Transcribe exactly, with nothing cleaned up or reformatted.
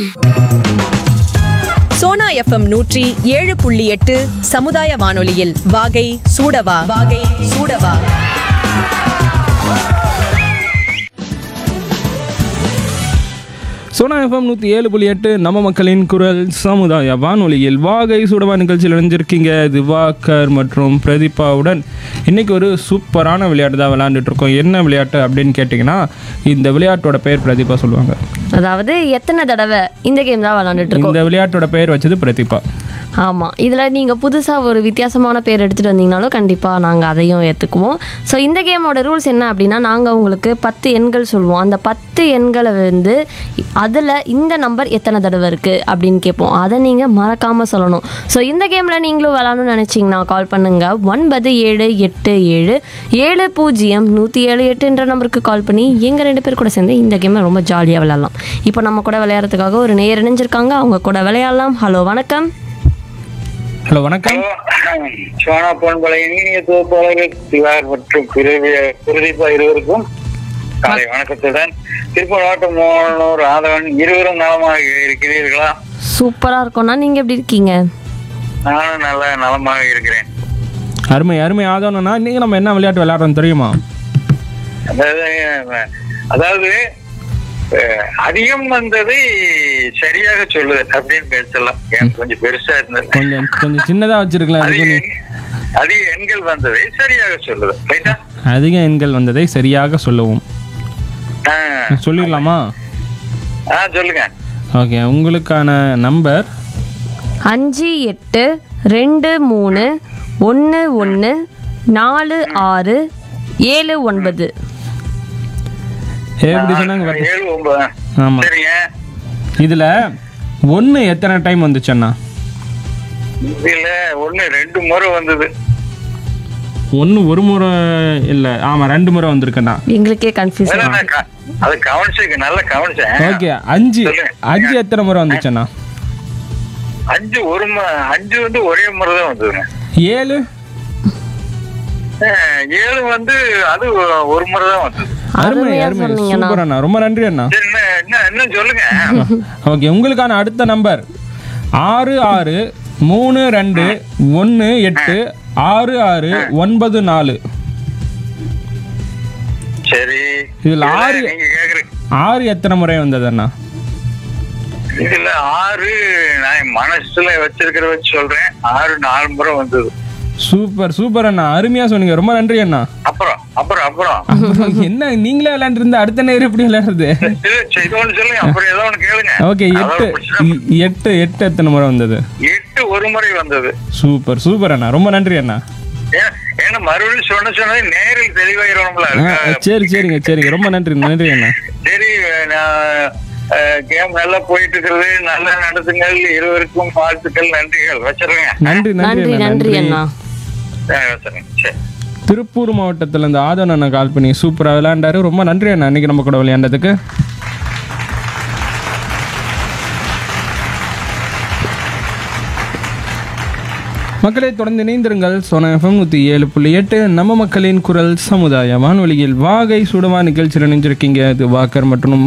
Sona FM நூற்றி ஏழு புள்ளி எட்டு சமுதாய வானொலியில் வாகை சூடவா வாகை சூடவா. சோனா எஃப்எம் நூற்றி ஏழு புள்ளி எட்டு நம்ம மக்களின் குரல் சமுதாய வானொலியில் வாகை சுடவா நிகழ்ச்சியில் இணைஞ்சிருக்கீங்க. திவாகர் மற்றும் பிரதீபாவுடன் இன்றைக்கி ஒரு சூப்பரான விளையாட்டு தான் விளையாண்டுட்டு இருக்கோம். என்ன விளையாட்டு அப்படின்னு கேட்டிங்கன்னா, இந்த விளையாட்டோட பெயர் பிரதீபா சொல்லுவாங்க. அதாவது எத்தனை தடவை இந்த கேம் தான் விளையாண்டுட்டு இருக்கோம். இந்த விளையாட்டோட பெயர் வச்சது பிரதீபா. ஆமாம், இதில் நீங்கள் புதுசாக ஒரு வித்தியாசமான பேர் எடுத்துகிட்டு வந்தீங்கனாலும் கண்டிப்பாக நாங்கள் அதையும் ஏற்றுக்குவோம். ஸோ இந்த கேமோட ரூல்ஸ் என்ன அப்படின்னா, நாங்கள் உங்களுக்கு பத்து எண்கள் சொல்லுவோம். அந்த பத்து எண்களை வந்து அதில் இந்த நம்பர் எத்தனை தடவை இருக்குது அப்படின்னு கேட்போம். அதை நீங்கள் மறக்காமல் சொல்லணும். ஸோ இந்த கேமில் நீங்களும் விளாடணும்னு நினச்சிங்கன்னா கால் பண்ணுங்கள். ஒன்பது ஏழு எட்டு ஏழு ஏழு பூஜ்ஜியம் நூற்றி ஏழு எட்டு என்ற நம்பருக்கு கால் பண்ணி எங்கள் ரெண்டு பேர் கூட சேர்ந்து இந்த கேமை ரொம்ப ஜாலியாக விளையாடலாம். இப்போ நம்ம கூட விளையாடுறதுக்காக ஒரு நேர் இணைஞ்சிருக்காங்க. அவங்க கூட விளையாடலாம். ஹலோ, வணக்கம். ஹலோ, வணக்கம். சோனா பொன்பலை இனிய தொகுப்பாளர்கள் திவாகர் மற்றும் பிரதீபா இருவருக்கும் காலை வணக்கத்துடன் திருப்பூர் மாவட்டம் மோகனூர் ஆதவன் இருவரும் நலமாக இருக்கிறீர்களா? சூப்பராக இருக்கோம்னா, நீங்கள் எப்படி இருக்கீங்க? நானும் நல்ல நலமாக இருக்கிறேன். அருமை அருமை ஆதவனா, நீங்கள் நம்ம என்ன விளையாட்டு விளையாடுறோம் தெரியுமா? அதாவது அதாவது அதிகம் வந்ததை சரியாக சொல்லுது அப்படின்னு பேசலாம். எனக்கு கொஞ்சம் பெருசா இருந்தது, கொஞ்சம் கொஞ்சம் சின்னதாக வச்சிருக்கலாம். அதிக எண்கள் வந்ததை சரியாக சொல்லுது. ரைட்டா? அதிக எண்கள் வந்ததை சரியாக சொல்லவும். சொல்லிடலாமா? ஆ, சொல்லுங்க. ஓகே, உங்களுக்கான நம்பர் அஞ்சு எட்டு ரெண்டு மூணு ஒன்று ஒன்று நாலு ஆறு ஏழு ஒன்பது. எப்படி சொன்னாங்க? ஏழு ஒன்பது. ஆமாம். சரிங்க. இதில் ஒன்று எத்தனை டைம் வந்துச்சுண்ணா? இதுல ஒன்று ரெண்டு முறை வந்தது. ஒன்று ஒரு முறை இல்லை, ஆமாம் ரெண்டு முறை வந்திருக்கேண்ணா. எங்களுக்கே கன்ஃபியூஸ். அது கவனிச்சு நல்ல கவனிச்சேன். ஓகே, அஞ்சு அஞ்சு எத்தனை முறை வந்துச்சுண்ணா? அஞ்சு ஒரு அஞ்சு வந்து ஒரே முறை தான் வந்ததுங்க. ஏழு ஏழு வந்து அது ஒரு முறை தான் வந்தது. அருமை அருமை, சூப்பர் அண்ணா, ரொம்ப நன்றி அண்ணா. என்ன சொல்லுங்க. ஓகே, உங்களுக்கான அடுத்த நம்பர் ஆறு ஆறு மூணு ரெண்டு ஒன்று எட்டு ஆறு ஆறு ஒன்பது நாலு. சரி, இதுல ஆறு ஆறு எத்தனை முறை வந்தது அண்ணா? இதுல ஆறு நான் மனசுல வச்சிருக்கிற வச்சு சொல்றேன். ஆறு நாலு முறை வந்தது. சூப்பர் சூப்பர் அண்ணா, அருமையா சொன்னீங்க, ரொம்ப நன்றி அண்ணா. அப்புறம் அப்புறம் அப்புறம் என்ன நீங்களே விளையாண்டு இருந்தா அடுத்த நேரம் எப்படி விளையாடுறது? சொல்லுங்க. அப்புறம் ஏதோ ஒண்ணு கேளுங்க. ஓகே, எட்டு எட்டு எட்டு எத்தனை முறை வந்தது? எட்டு ஒரு முறை வந்தது. சூப்பர் சூப்பர் அண்ணா, ரொம்ப நன்றி அண்ணா. ஏன்னா மறுபடியும் சொன்ன சொன்னது நேரில் தெளிவாயிரும்ல. சரி சரிங்க சரிங்க, ரொம்ப நன்றி நன்றி அண்ணா. சரி, கேம் நல்லா போயிட்டு இருக்கிறது. நல்லா நடத்துங்கள். இருவருக்கும் வாழ்த்துக்கள், நன்றிகள். வச்சிருங்க. நன்றி நன்றி நன்றி அண்ணா. திருப்பூர் மாவட்டத்துல இருந்து ஆதவன் அண்ணா கால் பண்ணி சூப்பரா விளையாண்டாரு. ரொம்ப நன்றி அண்ணா இன்னைக்கு நம்ம கூட விளையாண்டதுக்கு. மக்களை தொடர்ந்து இணைந்திருங்கள். சோனா எஃப்எம் நூற்றி ஏழு புள்ளி எட்டு நம்ம மக்களின் குரல் சமுதாய வானொலியில் வாகை சுடவா நிகழ்ச்சியில் இணைஞ்சிருக்கீங்க. இது வாக்கர் மற்றும்